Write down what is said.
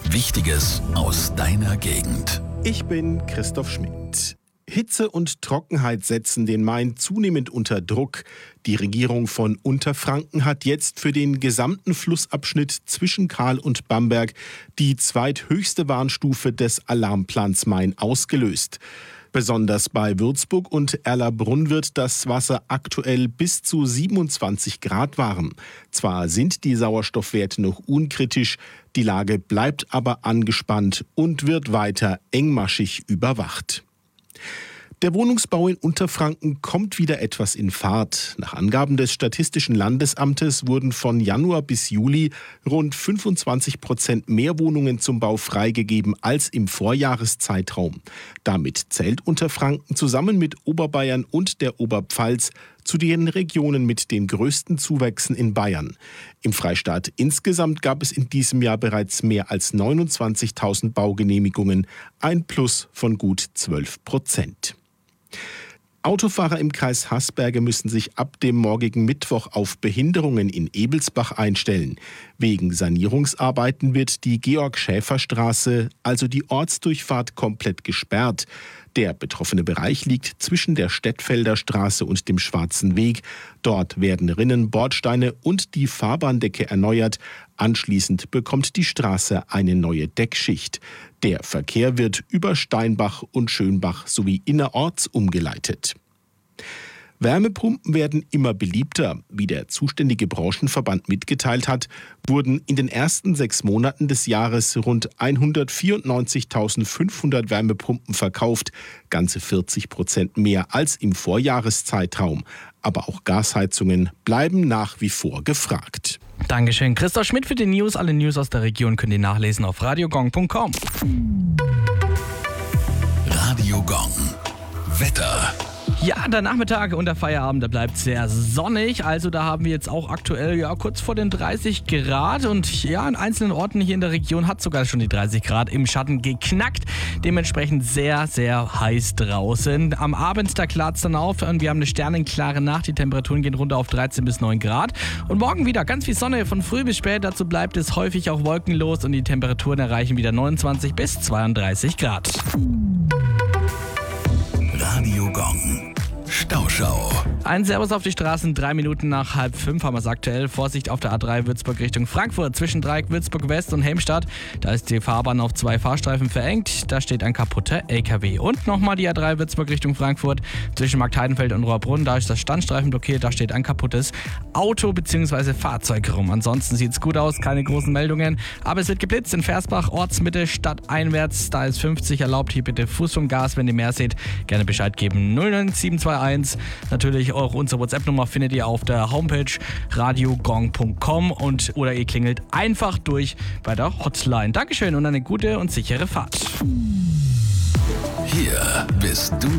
Wichtiges aus deiner Gegend. Ich bin Christoph Schmidt. Hitze und Trockenheit setzen den Main zunehmend unter Druck. Die Regierung von Unterfranken hat jetzt für den gesamten Flussabschnitt zwischen Kahl und Bamberg die zweithöchste Warnstufe des Alarmplans Main ausgelöst. Besonders bei Würzburg und Erlabrunn wird das Wasser aktuell bis zu 27 Grad warm. Zwar sind die Sauerstoffwerte noch unkritisch, die Lage bleibt aber angespannt und wird weiter engmaschig überwacht. Der Wohnungsbau in Unterfranken kommt wieder etwas in Fahrt. Nach Angaben des Statistischen Landesamtes wurden von Januar bis Juli rund 25% mehr Wohnungen zum Bau freigegeben als im Vorjahreszeitraum. Damit zählt Unterfranken zusammen mit Oberbayern und der Oberpfalz zu den Regionen mit den größten Zuwächsen in Bayern. Im Freistaat insgesamt gab es in diesem Jahr bereits mehr als 29.000 Baugenehmigungen, ein Plus von gut 12%. Autofahrer im Kreis Haßberge müssen sich ab dem morgigen Mittwoch auf Behinderungen in Ebelsbach einstellen. Wegen Sanierungsarbeiten wird die Georg-Schäfer-Straße, also die Ortsdurchfahrt, komplett gesperrt. Der betroffene Bereich liegt zwischen der Stettfelder Straße und dem Schwarzen Weg. Dort werden Rinnen, Bordsteine und die Fahrbahndecke erneuert. Anschließend bekommt die Straße eine neue Deckschicht. Der Verkehr wird über Steinbach und Schönbach sowie innerorts umgeleitet. Wärmepumpen werden immer beliebter. Wie der zuständige Branchenverband mitgeteilt hat, wurden in den ersten 6 Monaten des Jahres rund 194.500 Wärmepumpen verkauft, ganze 40% mehr als im Vorjahreszeitraum. Aber auch Gasheizungen bleiben nach wie vor gefragt. Dankeschön, Christoph Schmidt für die News. Alle News aus der Region könnt ihr nachlesen auf radiogong.com. Radio Gong. Wetter. Ja, der Nachmittag und der Feierabend, der bleibt sehr sonnig. Also da haben wir jetzt auch aktuell kurz vor den 30 Grad. Und ja, an einzelnen Orten hier in der Region hat sogar schon die 30 Grad im Schatten geknackt. Dementsprechend sehr, sehr heiß draußen. Am Abend, da klart es dann auf und wir haben eine sternenklare Nacht. Die Temperaturen gehen runter auf 13 bis 9 Grad. Und morgen wieder ganz viel Sonne von früh bis spät. Dazu bleibt es häufig auch wolkenlos und die Temperaturen erreichen wieder 29 bis 32 Grad. Radio Gong. Stauschau. Ein Servus auf die Straßen, 3 Minuten nach 4:30 haben wir es aktuell. Vorsicht auf der A3 Würzburg Richtung Frankfurt zwischen Dreieck Würzburg West und Helmstadt. Da ist die Fahrbahn auf 2 Fahrstreifen verengt. Da steht ein kaputter LKW. Und nochmal die A3 Würzburg Richtung Frankfurt zwischen Marktheidenfeld und Rohrbrunn. Da ist das Standstreifen blockiert. Da steht ein kaputtes Auto bzw. Fahrzeug rum. Ansonsten sieht es gut aus, keine großen Meldungen. Aber es wird geblitzt in Versbach, Ortsmitte, stadteinwärts. Da ist 50 erlaubt. Hier bitte Fuß vom Gas, wenn ihr mehr seht. Gerne Bescheid geben. 09721. Natürlich auch unsere WhatsApp-Nummer findet ihr auf der Homepage radiogong.com oder ihr klingelt einfach durch bei der Hotline. Dankeschön und eine gute und sichere Fahrt. Hier bist du